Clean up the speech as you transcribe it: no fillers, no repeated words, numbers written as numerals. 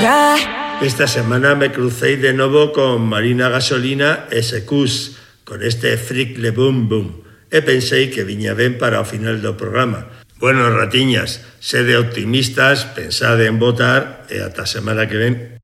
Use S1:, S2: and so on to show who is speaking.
S1: Esta semana me crucé de novo con Marina Gasolina e Secús, con este Fric le Boom Boom. E pensei que viña ben para o final do programa. Bueno, ratiñas, sede optimistas, pensade en votar e ata a semana que ven.